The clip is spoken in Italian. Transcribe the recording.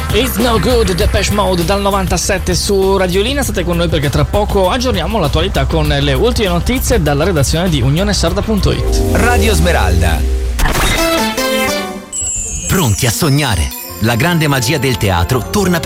It's No Good, Depeche Mode dal 97 su Radiolina. State con noi perché tra poco aggiorniamo l'attualità con le ultime notizie dalla redazione di unionesarda.it. Radio Smeralda. Pronti a sognare? La grande magia del teatro torna